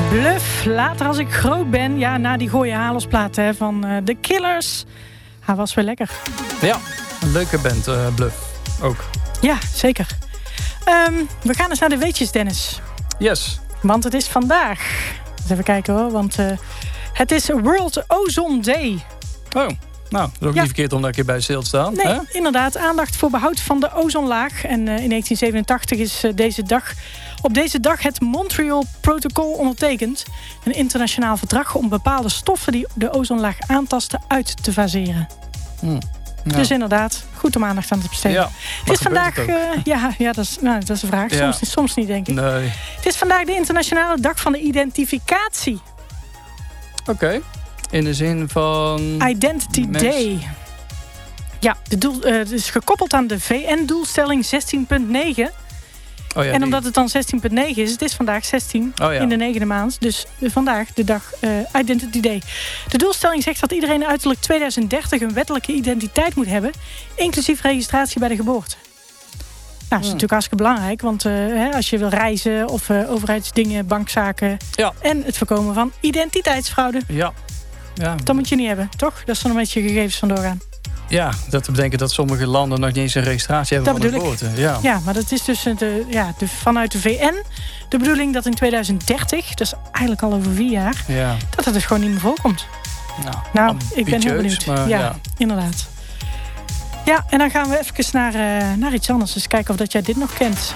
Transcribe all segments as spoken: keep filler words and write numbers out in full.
Bluff, later als ik groot ben. Ja, na die gooie halosplaat hè, van uh, The Killers. Hij was weer lekker. Ja, een leuke band, uh, Bluff. Ook. Ja, zeker. Um, we gaan eens naar de weetjes, Dennis. Yes. Want het is vandaag. Eens even kijken hoor, want uh, het is World Ozone Day. Oh, nou, dat is ook ja. niet verkeerd om daar een keer bij stil te staan. Nee, hè? Inderdaad. Aandacht voor behoud van de ozonlaag. En uh, in negentien zevenentachtig is uh, deze dag... Op deze dag het Montreal Protocol ondertekend. Een internationaal verdrag om bepaalde stoffen die de ozonlaag aantasten uit te faseren. Hmm. Ja. Dus inderdaad, goed om aandacht aan te besteden. Ja, het is vandaag... Het uh, ja, ja dat, is, nou, dat is de vraag. Ja. Soms, soms niet, denk ik. Nee. Het is vandaag de internationale dag van de identificatie. Oké. Okay. In de zin van... Identity mens... Day. Ja, de doel, uh, het is gekoppeld aan de V N-doelstelling zestien punt negen... Oh ja, en omdat het dan zestien punt negen is, het is vandaag zestien oh ja. in de negende maand. Dus vandaag de dag uh, Identity Day. De doelstelling zegt dat iedereen uiterlijk tweeduizend dertig een wettelijke identiteit moet hebben. Inclusief registratie bij de geboorte. Nou, dat is hmm. natuurlijk hartstikke belangrijk. Want uh, hè, als je wil reizen of uh, overheidsdingen, bankzaken... Ja. En het voorkomen van identiteitsfraude. Ja. Ja. Dat moet je niet hebben, toch? Dat is dan een beetje gegevens vandoor gaan. Ja, dat te bedenken dat sommige landen nog niet eens een registratie hebben dat van de geboorte. Ja. ja, maar dat is dus de, ja, de, vanuit de V N de bedoeling dat in tweeduizend dertig, dus eigenlijk al over vier jaar, ja. dat het dus gewoon niet meer voorkomt. Nou, nou ik ben heel benieuwd. Maar, ja, ja, inderdaad. Ja, en dan gaan we even naar, uh, naar iets anders. Dus kijken of dat jij dit nog kent.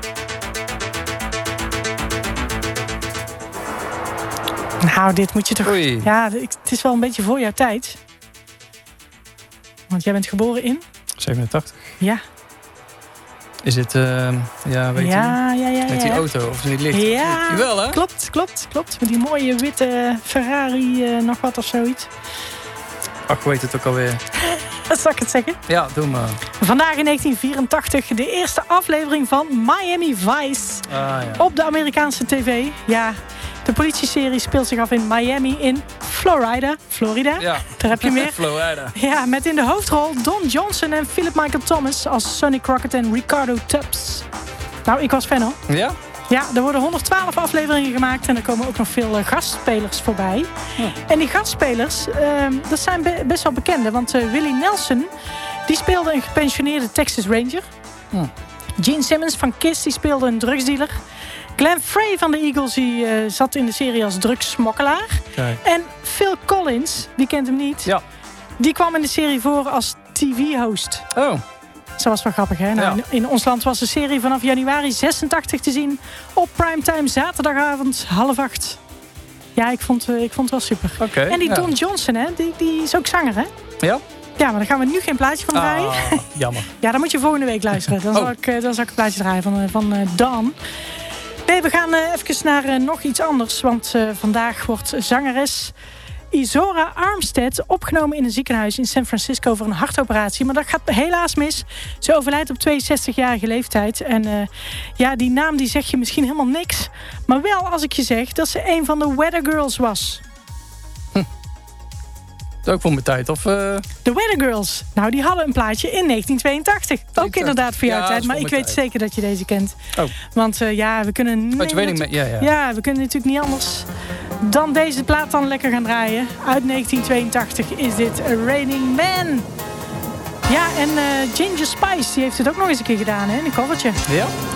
Nou, dit moet je toch... Oei. Ja, het is wel een beetje voor jouw tijd. Want jij bent geboren in? zevenentachtig. Ja. Is het, uh, ja, weet ja, je? Ja, ja, ja. Met die auto of niet licht? Ja, Jawel, hè? Klopt, klopt, klopt. Met die mooie witte Ferrari uh, nog wat of zoiets. Ach, hoe heet het ook alweer? Dat zal ik het zeggen. Ja, doe maar. Vandaag in negentien vierentachtig de eerste aflevering van Miami Vice. Ah, ja. Op de Amerikaanse tv. Ja, de politieserie speelt zich af in Miami in Florida. Florida, ja. Daar heb je meer. Florida. Ja, met in de hoofdrol Don Johnson en Philip Michael Thomas als Sonny Crockett en Ricardo Tubbs. Nou, ik was fan hoor. Ja? Ja, er worden honderdtwaalf afleveringen gemaakt en er komen ook nog veel uh, gastspelers voorbij. Ja. En die gastspelers, uh, dat zijn be- best wel bekende. Want uh, Willie Nelson, die speelde een gepensioneerde Texas Ranger. Ja. Gene Simmons van Kiss, die speelde een drugsdealer. Glenn Frey van de Eagles, die uh, zat in de serie als drugssmokkelaar. Okay. En Phil Collins, wie kent hem niet? Ja. Die kwam in de serie voor als T V-host. Oh. Dat was wel grappig, hè? Nou, ja. In ons land was de serie vanaf januari zesentachtig te zien. Op primetime zaterdagavond half acht. Ja, ik vond, uh, ik vond het wel super. Okay, en die ja. Don Johnson, hè? Die, die is ook zanger, hè? Ja? Ja, maar daar gaan we nu geen plaatje van draaien. Ah, jammer. Ja, dan moet je volgende week luisteren. Dan, oh. zal, ik, uh, dan zal ik een plaatje draaien van, uh, van uh, Don. Nee, we gaan uh, even naar uh, nog iets anders. Want uh, vandaag wordt zangeres Izora Armstead opgenomen in een ziekenhuis in San Francisco voor een hartoperatie. Maar dat gaat helaas mis. Ze overlijdt op tweeënzestigjarige leeftijd. En uh, ja, die naam die zeg je misschien helemaal niks. Maar wel als ik je zeg dat ze een van de Weather Girls was. Hm. Dat is ook voor mijn tijd, of? Uh... De Weather Girls. Nou, die hadden een plaatje in negentien tweeëntachtig. Ook inderdaad voor jouw ja, tijd. Maar ik weet tijd. zeker dat je deze kent. Oh. Want uh, ja, we kunnen... Nee, weet ik met, ja, ja. ja, we kunnen natuurlijk niet anders dan deze plaat dan lekker gaan draaien. Uit negentien tweeëntachtig is dit A Raining Man. Ja, en uh, Ginger Spice, die heeft het ook nog eens een keer gedaan, hè? In een covertje. Ja?